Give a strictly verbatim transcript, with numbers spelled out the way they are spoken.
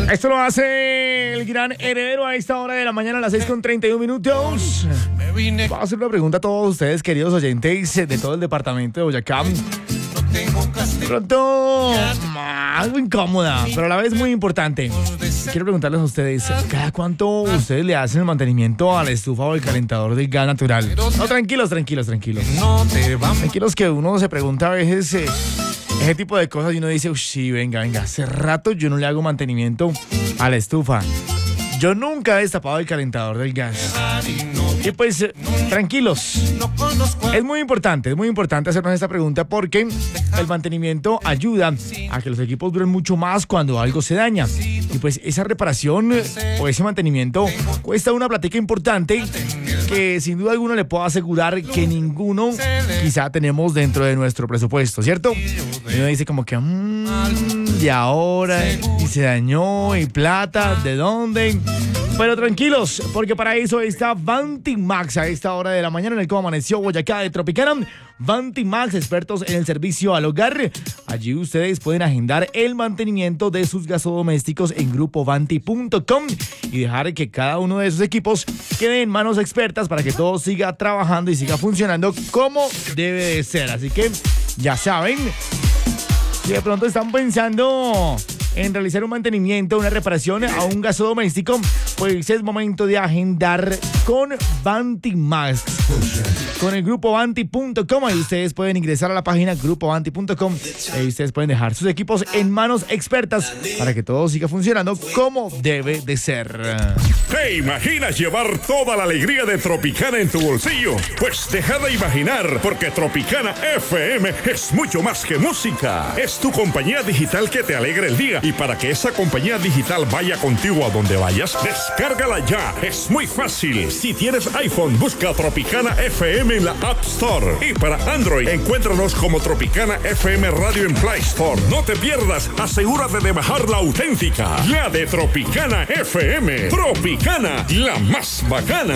Esto lo hace el gran Heredero a esta hora de la mañana a las seis con treinta y un minutos. Vamos a hacer una pregunta a todos ustedes, queridos oyentes de todo el departamento de Boyacá. De pronto, algo incómoda, pero a la vez muy importante. Quiero preguntarles a ustedes, ¿cada cuánto ustedes le hacen el mantenimiento a la estufa o el calentador de gas natural? No, tranquilos, tranquilos, tranquilos. Tranquilos que uno se pregunta a veces eh, ese tipo de cosas y uno dice, uy, sí, venga, venga, hace rato yo no le hago mantenimiento a la estufa. Yo nunca he destapado el calentador del gas. Y pues, eh, tranquilos. Es muy importante, es muy importante hacernos esta pregunta porque el mantenimiento ayuda a que los equipos duren mucho más cuando algo se daña. Y pues esa reparación o ese mantenimiento cuesta una plática importante que sin duda alguna le puedo asegurar que ninguno quizá tenemos dentro de nuestro presupuesto, ¿cierto? Y uno dice como que, mmm, y ahora, y se dañó, y plata, ¿de dónde? Pero tranquilos, porque para eso está Vantimax a esta hora de la mañana en el Cómo Amaneció Boyacá de Tropicana. Vantimax, expertos en el servicio al hogar. Allí ustedes pueden agendar el mantenimiento de sus gasodomésticos en grupo vanti punto com y dejar que cada uno de esos equipos quede en manos expertas para que todo siga trabajando y siga funcionando como debe de ser. Así que ya saben, si de pronto están pensando en realizar un mantenimiento, una reparación a un gasodoméstico, pues es momento de agendar con Vantimax, con el grupo vanti punto com. Ahí ustedes pueden ingresar a la página grupo vanti punto com y ustedes pueden dejar sus equipos en manos expertas para que todo siga funcionando como debe de ser. ¿Te imaginas llevar toda la alegría de Tropicana en tu bolsillo? Pues deja de imaginar, porque Tropicana F M es mucho más que música. Es tu compañía digital que te alegra el día. Y para que esa compañía digital vaya contigo a donde vayas, descárgala ya. Es muy fácil. Si tienes iPhone, busca Tropicana F M en la App Store. Y para Android, encuéntranos como Tropicana F M Radio en Play Store. No te pierdas, asegúrate de bajar la auténtica, la de Tropicana F M. Tropicana, la más bacana.